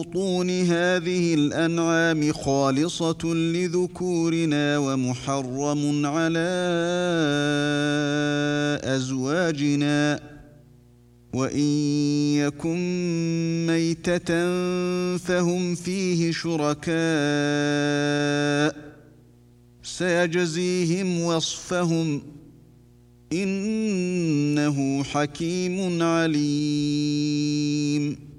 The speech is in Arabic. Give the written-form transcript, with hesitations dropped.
بطون هذه الأنعام خالصة لذكورنا ومحرم على أزواجنا وإن يكن ميتة فهم فيه شركاء سيجزيهم وصفهم إنه حكيم عليم.